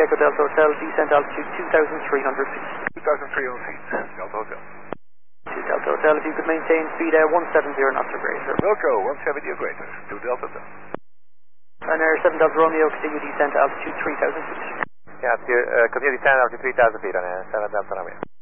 Echo Delta Hotel, descent altitude 2,300 feet. 2,300 feet, Delta Hotel. 2 Delta Hotel, if you could maintain speed 170 knots or greater. Wilco, 170 or greater, 2 Delta Hotel. Ryanair 7 Delta Romeo, continue descent altitude 3,000 feet. Yeah, continue descent altitude 3,000 feet on 7 Delta Romeo.